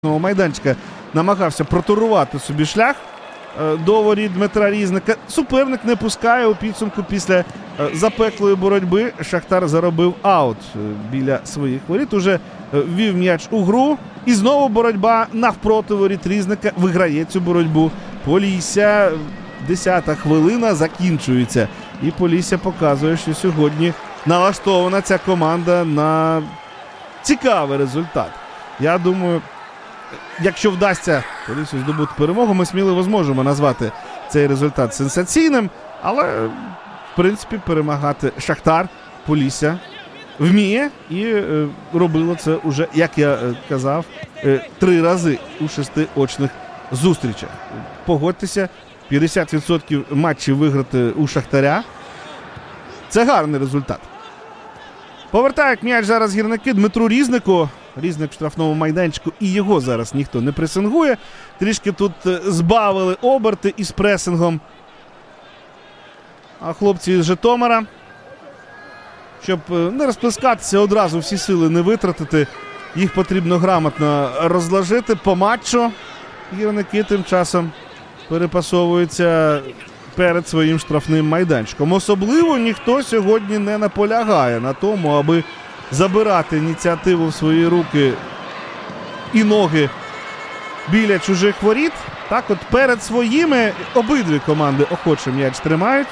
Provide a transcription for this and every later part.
майданчика намагався протурувати собі шлях до воріт Дмитра Різника. Суперник не пускає у підсумку після запеклої боротьби. Шахтар заробив аут біля своїх воріт. Уже ввів м'яч у гру. І знову боротьба навпроти воріт Різника. Виграє цю боротьбу Полісся. 10-та хвилина закінчується. І Полісся показує, що сьогодні налаштована ця команда на цікавий результат. Я думаю, якщо вдасться Поліссю здобути перемогу, ми сміливо зможемо назвати цей результат сенсаційним. Але, в принципі, перемагати Шахтар Полісся вміє і робило це уже, як я казав, 3 рази у 6 очних зустрічах. Погодьтеся, 50% матчів виграти у Шахтаря. Це гарний результат. Повертають м'яч зараз гірники Дмитру Різнику. Різник в штрафному майданчику, і його зараз ніхто не пресингує. Трішки тут збавили оберти із пресингом. А хлопці з Житомира, щоб не розплескатися одразу, всі сили не витратити, їх потрібно грамотно розложити по матчу. Гірники тим часом перепасовуються перед своїм штрафним майданчиком. Особливо ніхто сьогодні не наполягає на тому, аби забирати ініціативу в свої руки і ноги біля чужих воріт. Так от перед своїми обидві команди охоче м'яч тримають.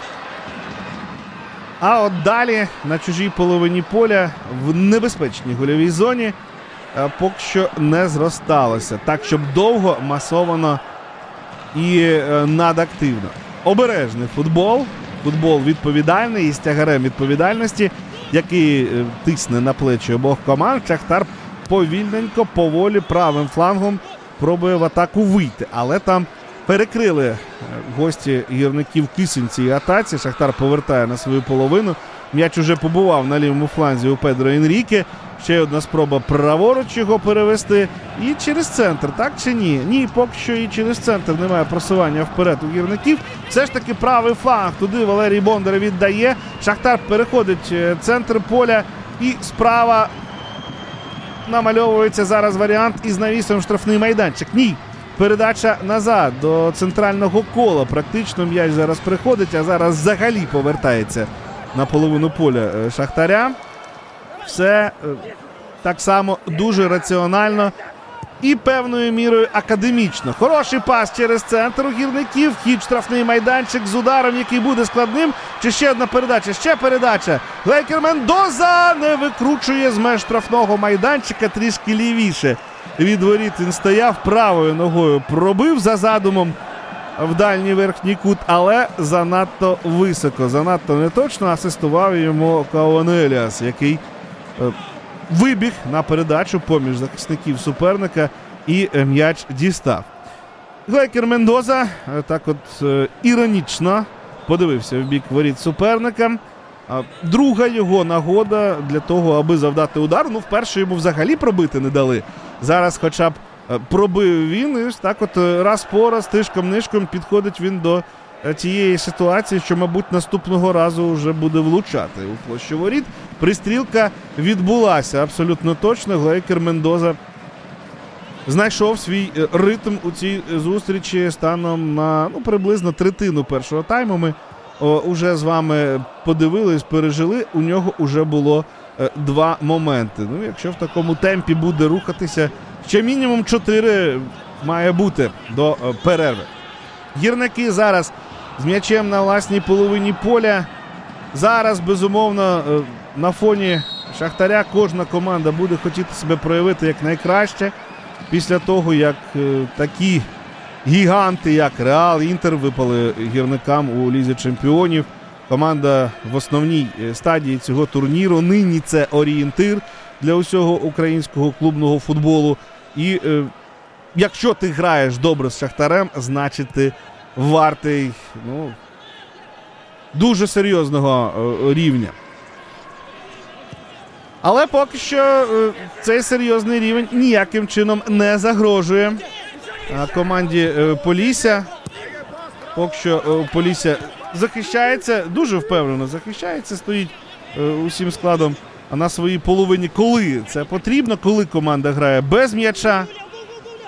А от далі на чужій половині поля в небезпечній гольовій зоні поки що не зросталося. Так, щоб довго, масовано і надактивно. Обережний футбол. Футбол відповідальний і з тягарем відповідальності, який тисне на плечі обох команд. Шахтар повільненько, поволі, правим флангом пробує в атаку вийти. Але там перекрили гості гірників Кисень цій атаці. Шахтар повертає на свою половину. М'яч уже побував на лівому фланзі у Педро Енріке. Ще одна спроба праворуч його перевести. І через центр, так чи ні? Ні, поки що і через центр немає просування вперед у гірників. Все ж таки правий фланг. Туди Валерій Бондар віддає. Шахтар переходить центр поля. І справа намальовується зараз варіант із навісом штрафний майданчик. Ні. Передача назад до центрального кола. Практично м'яч зараз приходить, а зараз взагалі повертається на половину поля Шахтаря. Все так само дуже раціонально і певною мірою академічно. Хороший пас через центр у гірників. Вхід в штрафний майданчик з ударом, який буде складним. Чи ще одна передача? Ще передача. Глейкер Мендоза не викручує з меж штрафного майданчика, трішки лівіше. Від воріт він стояв, правою ногою пробив за задумом в дальній верхній кут, але занадто високо, занадто неточно асистував йому Каонеліас, який вибіг на передачу поміж захисників суперника і м'яч дістав. Глейкер Мендоза так от іронічно подивився в бік воріт суперника. Друга його нагода для того, аби завдати удар. Ну, вперше йому взагалі пробити не дали. Зараз хоча б пробив він, і ось так от раз по раз, тишком-нишком підходить він до тієї ситуації, що, мабуть, наступного разу вже буде влучати у площу воріт. Пристрілка відбулася абсолютно точно. Глейкер Мендоза знайшов свій ритм у цій зустрічі станом на приблизно третину першого тайму. Ми уже з вами подивились, пережили. У нього вже було 2 моменти. Ну, якщо в такому темпі буде рухатися, ще мінімум 4 має бути до перерви. Гірники зараз з м'ячем на власній половині поля. Зараз, безумовно, на фоні Шахтаря кожна команда буде хотіти себе проявити як найкраще. Після того, як такі гіганти, як Реал, Інтер випали гірникам у Лізі Чемпіонів. Команда в основній стадії цього турніру. Нині це орієнтир для усього українського клубного футболу. І якщо ти граєш добре з Шахтарем, значить ти вартий дуже серйозного рівня. Але поки що цей серйозний рівень ніяким чином не загрожує команді Полісся. Поки що Полісся захищається, дуже впевнено захищається, стоїть усім складом на своїй половині, коли це потрібно, коли команда грає без м'яча.